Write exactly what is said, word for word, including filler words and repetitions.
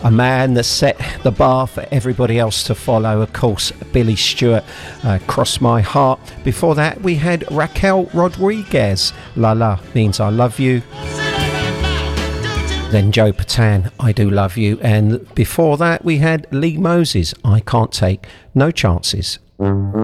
A man that set the bar for everybody else to follow, of course, Billy Stewart, uh, Cross My Heart. Before that, we had Raquel Rodriguez, La La Means I Love You. Then Joe Patan, I Do Love You. And before that, we had Lee Moses, I Can't Take No Chances.